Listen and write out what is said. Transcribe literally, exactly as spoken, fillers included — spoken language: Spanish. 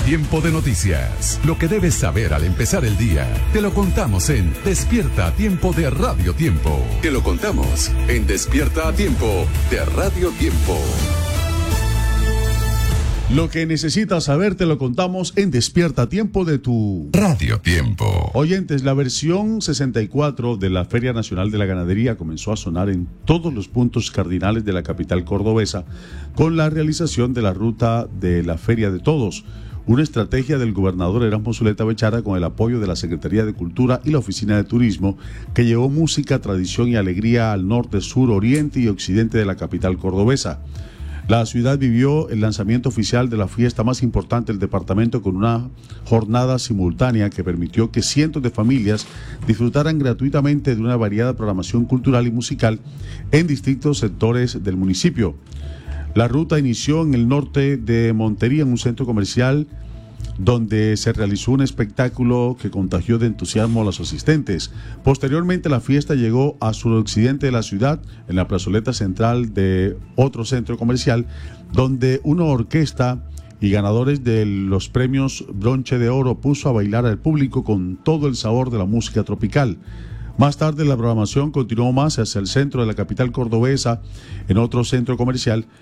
Tiempo de noticias. Lo que debes saber al empezar el día. Te lo contamos en Despierta a Tiempo de Radio Tiempo. Te lo contamos en Despierta a Tiempo de Radio Tiempo. Lo que necesitas saber te lo contamos en Despierta a Tiempo de tu Radio Tiempo. Oyentes, la versión sesenta y cuatro de la Feria Nacional de la Ganadería comenzó a sonar en todos los puntos cardinales de la capital cordobesa con la realización de la ruta de la Feria de Todos, una estrategia del gobernador Erasmo Zuleta Bechara con el apoyo de la Secretaría de Cultura y la Oficina de Turismo, que llevó música, tradición y alegría al norte, sur, oriente y occidente de la capital cordobesa. La ciudad vivió el lanzamiento oficial de la fiesta más importante del departamento con una jornada simultánea que permitió que cientos de familias disfrutaran gratuitamente de una variada programación cultural y musical en distintos sectores del municipio. La ruta inició en el norte de Montería, en un centro comercial donde se realizó un espectáculo que contagió de entusiasmo a los asistentes. Posteriormente, la fiesta llegó a suroccidente de la ciudad, en la plazoleta central de otro centro comercial, donde una orquesta y ganadores de los premios Bronce de Oro puso a bailar al público con todo el sabor de la música tropical. Más tarde, la programación continuó más hacia el centro de la capital cordobesa, en otro centro comercial,